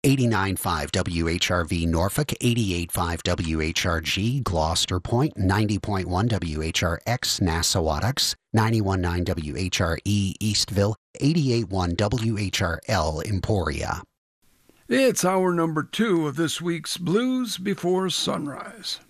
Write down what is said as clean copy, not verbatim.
89.5 WHRV Norfolk, 88.5 WHRG Gloucester Point, 90.1 WHRX Nassawadox, 91.9 WHRE Eastville, 88.1 WHRL Emporia. It's hour number 2 of this week's Blues Before Sunrise.